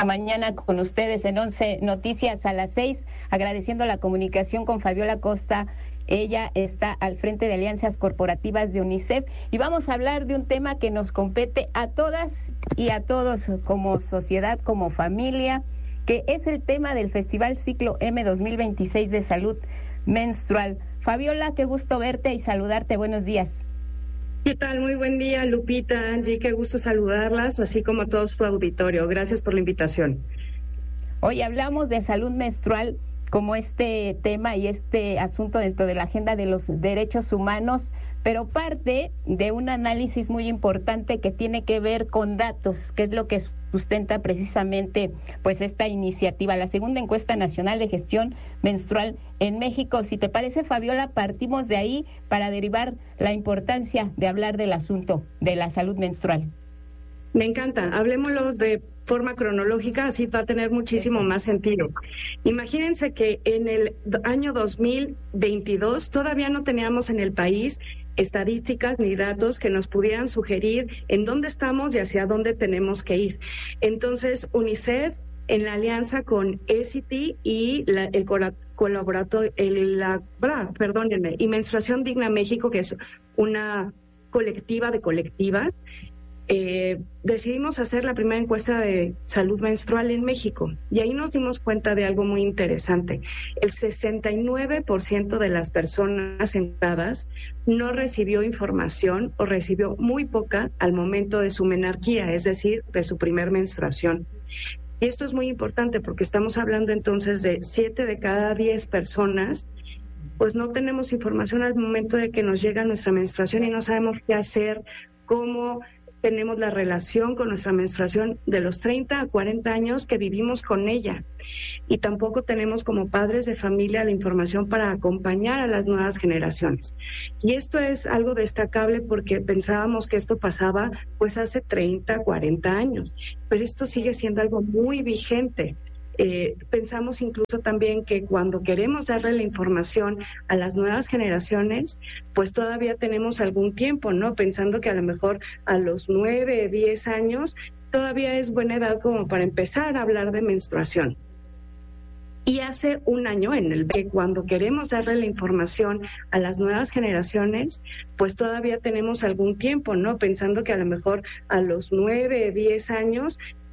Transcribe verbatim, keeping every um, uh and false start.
mañana con ustedes en Once Noticias a las seis, agradeciendo la comunicación con Fabiola Costa. Ella está al frente de alianzas corporativas de UNICEF y vamos a hablar de un tema que nos compete a todas y a todos como sociedad, como familia, que es el tema del Festival Ciclo M dos mil veintiséis de Salud Menstrual. Fabiola, qué gusto verte y saludarte. Buenos días. ¿Qué tal? Muy buen día, Lupita, Angie, qué gusto saludarlas, así como a todo su auditorio. Gracias por la invitación. Hoy hablamos de salud menstrual como este tema y este asunto dentro de la agenda de los derechos humanos, pero parte de un análisis muy importante que tiene que ver con datos, que es lo que sustenta precisamente pues esta iniciativa, la segunda encuesta nacional de gestión menstrual en México. Si te parece, Fabiola, partimos de ahí para derivar la importancia de hablar del asunto de la salud menstrual. Me encanta, hablemoslo de forma cronológica, así va a tener muchísimo más sentido. Imagínense que en el año dos mil veintidós todavía no teníamos en el país estadísticas ni datos que nos pudieran sugerir en dónde estamos y hacia dónde tenemos que ir. Entonces, UNICEF, en la alianza con E C T y la, el colaboratorio, el, la, perdónenme, y Menstruación Digna México, que es una colectiva de colectivas, Eh, decidimos hacer la primera encuesta de salud menstrual en México y ahí nos dimos cuenta de algo muy interesante. El sesenta y nueve por ciento de las personas entradas no recibió información o recibió muy poca al momento de su menarquía, es decir, de su primer menstruación. Y esto es muy importante porque estamos hablando entonces de siete de cada diez personas, pues no tenemos información al momento de que nos llega nuestra menstruación y no sabemos qué hacer, cómo tenemos la relación con nuestra menstruación de los treinta a cuarenta años que vivimos con ella. Y tampoco tenemos como padres de familia la información para acompañar a las nuevas generaciones. Y esto es algo destacable porque pensábamos que esto pasaba pues hace treinta, cuarenta años, pero esto sigue siendo algo muy vigente. Eh, pensamos incluso también que cuando queremos darle la información a las nuevas generaciones, pues todavía tenemos algún tiempo, ¿no? Pensando que a lo mejor a los nueve, diez años todavía es buena edad como para empezar a hablar de menstruación. Y hace un año en el que cuando queremos darle la información a las nuevas generaciones, pues todavía tenemos algún tiempo, ¿no? Pensando que a lo mejor a los nueve, diez años